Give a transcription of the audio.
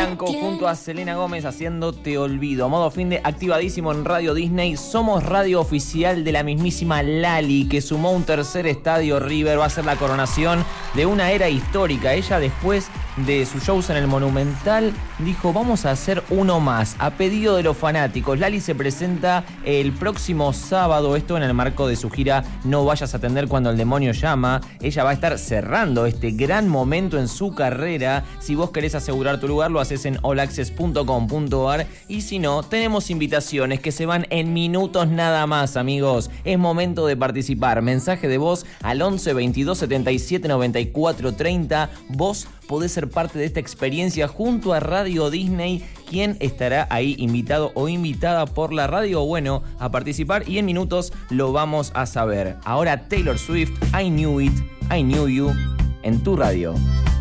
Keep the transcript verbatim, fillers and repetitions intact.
Blanco junto a Selena Gómez haciendo Te Olvido. Modo fin de activadísimo en Radio Disney. Somos radio oficial de la mismísima Lali, que sumó un tercer estadio River. Va a ser la coronación de una era histórica. Ella, después de sus shows en el Monumental, dijo: vamos a hacer uno más, a pedido de los fanáticos. Lali se presenta el próximo sábado, esto en el marco de su gira No Vayas a Atender Cuando el Demonio Llama. Ella va a estar cerrando este gran momento en su carrera. Si vos querés asegurar tu lugar, lo haces en all access punto com punto a r, y si no, tenemos invitaciones que se van en minutos nada más, amigos. Es momento de participar. Mensaje de voz al once veintidós setenta y siete noventa y cuatro treinta. Vos podés ser parte de esta experiencia junto a Radio Disney. ¿Quién estará ahí invitado o invitada por la radio? Bueno, a participar, y en minutos lo vamos a saber. Ahora Taylor Swift, I Knew It, I Knew You, en tu radio.